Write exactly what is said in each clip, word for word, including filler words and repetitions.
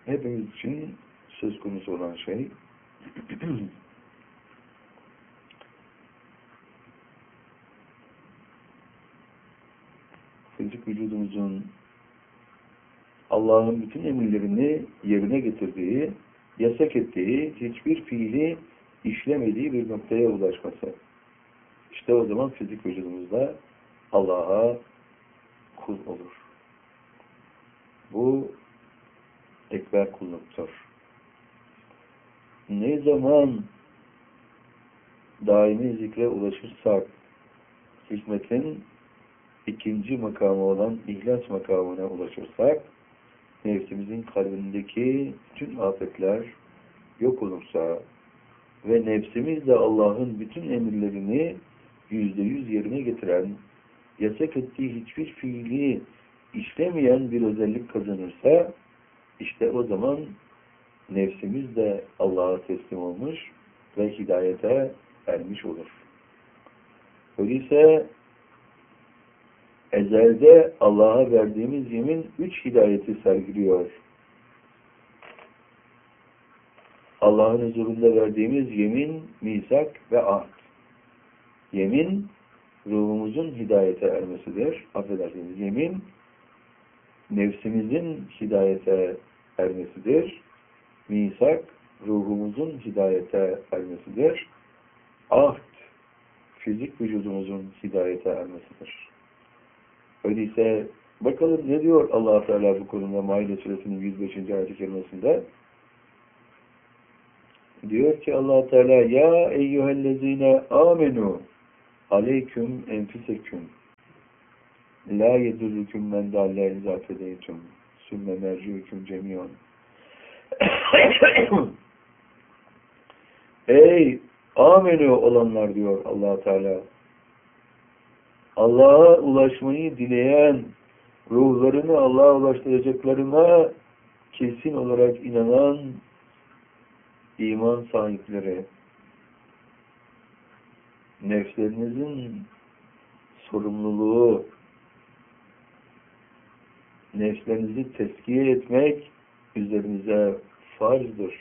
hepimiz için söz konusu olan şey fizik vücudumuzun Allah'ın bütün emirlerini yerine getirdiği, yasak ettiği, hiçbir fiili işlemediği bir noktaya ulaşması. İşte o zaman fizik vücudumuzda Allah'a kul olur. Bu ekber kulluktur. Ne zaman daimi zikre ulaşırsak, hikmetin ikinci makamı olan ihlas makamına ulaşırsak, nefsimizin kalbindeki tüm afetler yok olursa ve nefsimiz de Allah'ın bütün emirlerini yüzde yüz yerine getiren, yasak ettiği hiçbir fiili işlemeyen bir özellik kazanırsa, işte o zaman nefsimiz de Allah'a teslim olmuş ve hidayete ermiş olur. Öyleyse ezelde Allah'a verdiğimiz yemin üç hidayeti sergiliyor. Allah'ın huzurunda verdiğimiz yemin, misak ve ahd. Yemin, ruhumuzun hidayete ermesidir. Affedersiniz, yemin, nefsimizin hidayete ermesidir. Misak, ruhumuzun hidayete ermesidir. Ahd, fizik vücudumuzun hidayete ermesidir. Öyleyse bakalım ne diyor Allah Teala bu konuda Maide suresinin yüz beşinci ayet-i kerimesinde? Diyor ki Allah Teala ya eyyühellezine amenu aleyküm enfiseküm la yedurrüküm men dalle izafedeytüm sümme merciüküm cemiyon. Ey amenu olanlar diyor Allah Teala, Allah'a ulaşmayı dileyen, ruhlarını Allah'a ulaştıracaklarına kesin olarak inanan iman sahipleri, nefslerinizin sorumluluğu, nefslerinizi tezkiye etmek üzerinize farzdır.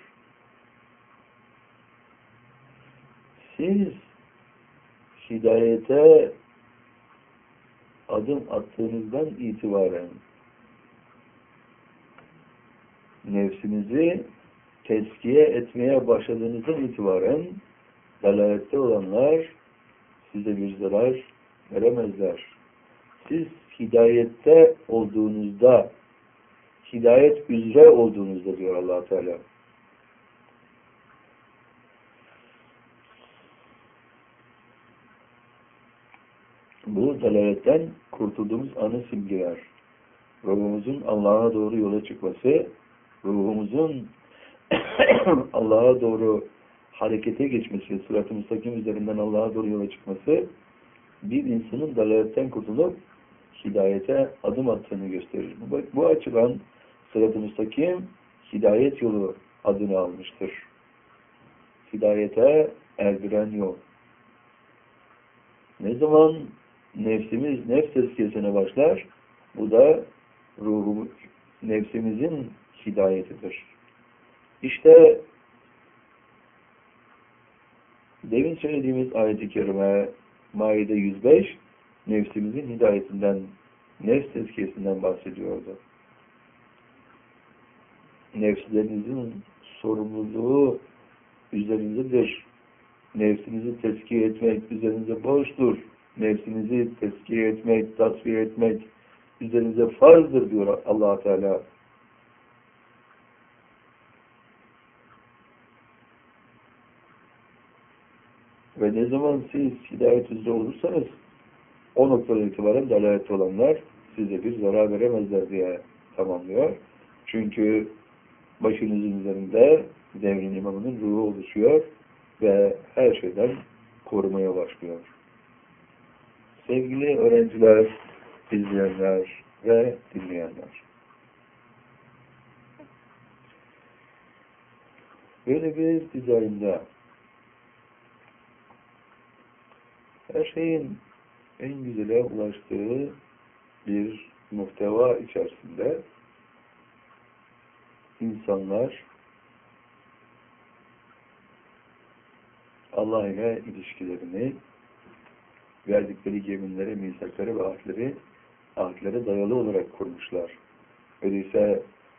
Siz hidayete adım attığınızdan itibaren nefsinizi tezkiye etmeye başladığınızdan itibaren dalalette olanlar size bir zarar veremezler. Siz hidayette olduğunuzda, hidayet üzere olduğunuzda diyor Allah Teala. Bu dalaletten kurtulduğumuz anı simgeler. Ruhumuzun Allah'a doğru yola çıkması, ruhumuzun Allah'a doğru harekete geçmesi, sırat-ı müstakim üzerinden Allah'a doğru yola çıkması, bir insanın dalaletten kurtulup hidayete adım attığını gösterir. Bu, bu açıdan sırat-ı müstakim hidayet yolu adını almıştır. Hidayete erdiren yol. Ne zaman nefsimiz nefs tezkiyesine başlar, bu da ruhumuz, nefsimizin hidayetidir. İşte demin söylediğimiz ayet-i kerime Maide yüz beş nefsimizin hidayetinden, nefs tezkiyesinden bahsediyordu. Nefslerinizin sorumluluğu üzerinizdedir. Nefsinizi tezkiye etmek üzerinize borçtur. Nefsinizi tezkiye etmek, tasfiye etmek üzerinize farzdır diyor Allah Teala. Ve ne zaman siz hidayet üzere olursanız o noktadan itibaren dalalette olanlar size bir zarar veremezler diye tamamlıyor. Çünkü başınızın üzerinde devrin imamının ruhu oluşuyor ve her şeyden korumaya başlıyor. Sevgili öğrenciler, izleyenler ve dinleyenler. Böyle bir dizaynda her şeyin en güzele ulaştığı bir muhteva içerisinde insanlar Allah ile ilişkilerini, verdikleri yeminlere, misakları ve ahdleri, ahdlere dayalı olarak kurmuşlar. Öyleyse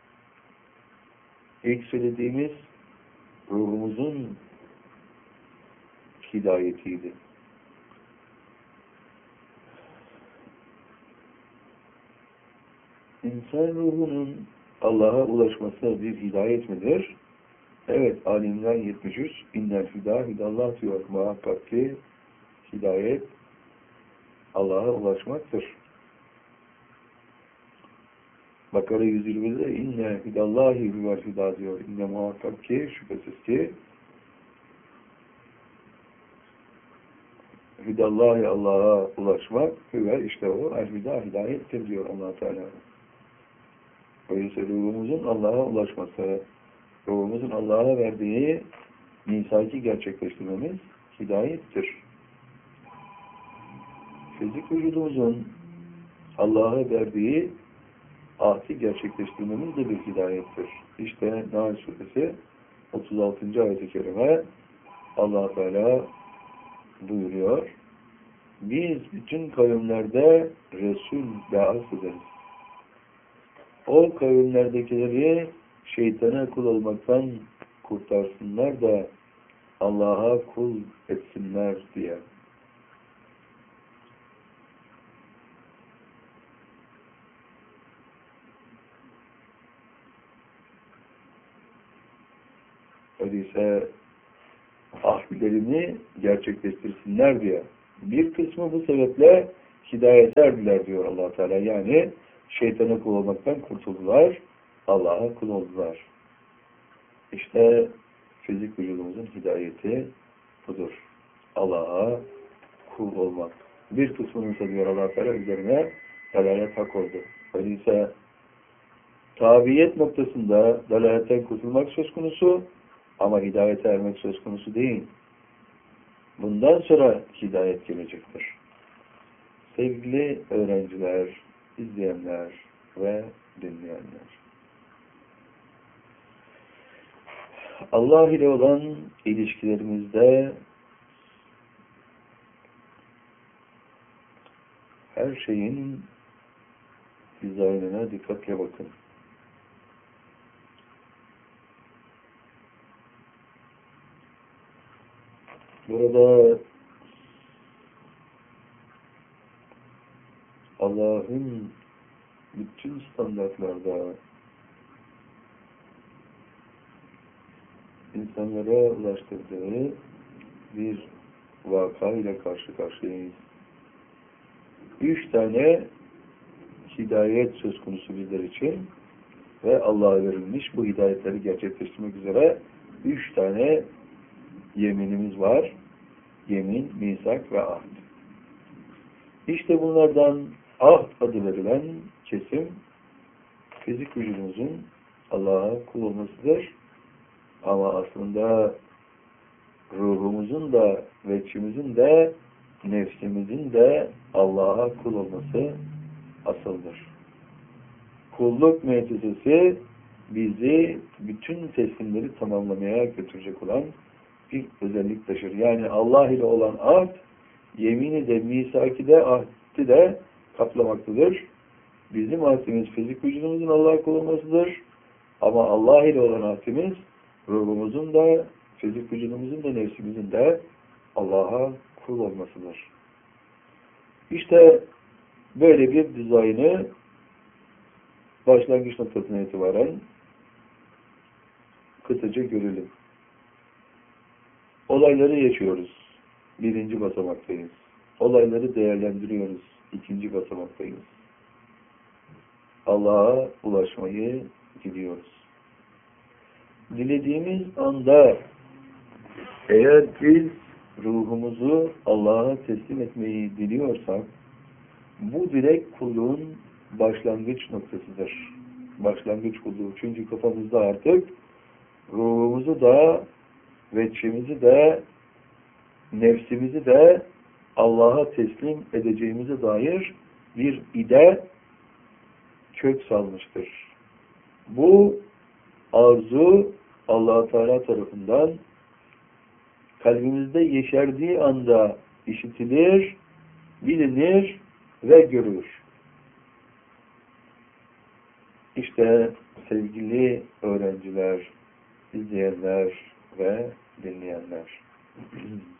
ilk söylediğimiz ruhumuzun hidayetiydi. İnsan ruhunun Allah'a ulaşması bir hidayet midir? Evet, Alimler yetmiş üç, innel hidâ hidallah diyor. Muhakkak ki hidayet Allah'a ulaşmaktır. Bakara yüz yirmide inne hidallahi huvel hidâ diyor. İnne muhakkak ki, şüphesiz ki hidallahi Allah'a ulaşmak huvel işte o el hidâ hidayettir diyor Allah Teala. Öyleyse ruhumuzun Allah'a ulaşması, ruhumuzun Allah'a verdiği misaki gerçekleştirmemiz hidayettir. Fizik vücudumuzun Allah'a verdiği ahdi gerçekleştirmemiz de bir hidayettir. İşte Nahl Suresi otuz altıncı ayet-i kerime Allah Teala buyuruyor. Biz bütün kavimlerde Resul ba'as ederiz. O kavimlerdekileri şeytana kul olmaktan kurtarsınlar da Allah'a kul etsinler diye. Öyleyse ahdilerini gerçekleştirsinler diye. Bir kısmı bu sebeple hidayete erdiler diyor Allah Teala. Yani şeytana kul olmaktan kurtuldular, Allah'a kul oldular. İşte fizik vücudumuzun hidayeti budur. Allah'a kul olmak. Bir kısmını ise diyor Allah Teala üzerine dalalet hak oldu. Öyleyse tabiyet noktasında dalaletten kurtulmak söz konusu ama hidayete ermek söz konusu değil. Bundan sonra hidayet gelecektir. Sevgili öğrenciler, izleyenler ve dinleyenler. Allah ile olan ilişkilerimizde her şeyin dizaynına dikkatle bakın. Burada Allah'ın bütün standartlarda insanlara ulaştırdığı bir vaka ile karşı karşıyayız. Üç tane hidayet söz konusu bizler için ve Allah'a verilmiş bu hidayetleri gerçekleştirmek üzere üç tane yeminimiz var. Yemin, misak ve ahd. İşte bunlardan ahd adı verilen kesim fizik vücudumuzun Allah'a kul olmasıdır. Ama aslında ruhumuzun da veçimizin de nefsimizin de Allah'a kul olması asıldır. Kulluk müessesesi bizi bütün teslimleri tamamlamaya götürecek olan bir özellik taşır. Yani Allah ile olan ahd, yemini de, misaki de, ahdi de kaplamaktadır. Bizim ahdimiz fizik vücudumuzun Allah'a kul olmasıdır. Ama Allah ile olan ahdimiz ruhumuzun da, fizik vücudumuzun da, nefsimizin de Allah'a kul olmasıdır. İşte böyle bir dizaynı başlangıç noktasına itibaren kısaca görelim. Olayları yaşıyoruz. Birinci basamaktayız. Olayları değerlendiriyoruz. İkinci basamaktayız. Allah'a ulaşmayı diliyoruz. Dilediğimiz anda eğer biz ruhumuzu Allah'a teslim etmeyi diliyorsak bu dilek kulluğun başlangıç noktasıdır. Başlangıç kulluğu. Çünkü kafamızda artık ruhumuzu da veçimizi de nefsimizi de Allah'a teslim edeceğimize dair bir ide kök salmıştır. Bu arzu Allah Teala tarafından kalbimizde yeşerdiği anda işitilir, bilinir ve görülür. İşte sevgili öğrenciler, izleyenler ve dinleyenler.